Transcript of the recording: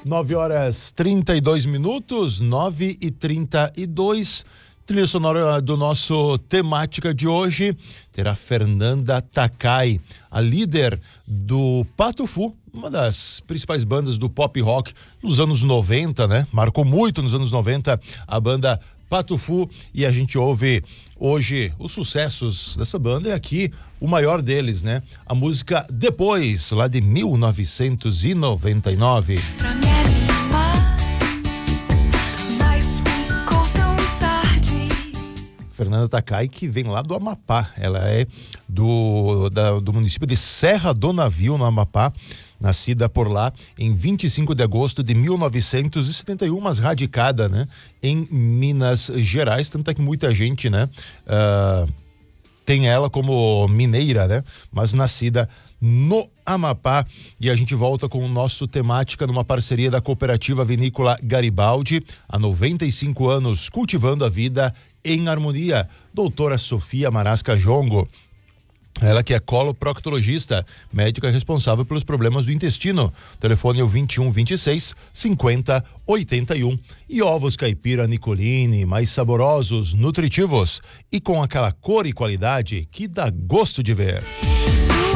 9h32, 9h32. Trilha sonora do nosso temática de hoje terá Fernanda Takai, a líder do Patufu, uma das principais bandas do pop rock nos anos 90, né? Marcou muito nos anos 90 a banda Patufu, e a gente ouve hoje os sucessos dessa banda, e aqui o maior deles, né? A música Depois, lá de 1999. Pra me animar, mas ficou tão tarde. Fernanda Takai, que vem lá do Amapá. Ela é do município de Serra do Navio, no Amapá, nascida por lá em 25 de agosto de 1971, mas radicada, né, em Minas Gerais, tanto é que muita gente, né, tem ela como mineira, né, mas nascida no Amapá. E a gente volta com o nosso temática numa parceria da Cooperativa Vinícola Garibaldi, há 95 anos, cultivando a vida em harmonia. Doutora Sofia Marasca Jongo, ela que é coloproctologista, médica responsável pelos problemas do intestino. O telefone é o 2126 5081. E ovos caipira Nicolini, mais saborosos, nutritivos e com aquela cor e qualidade que dá gosto de ver.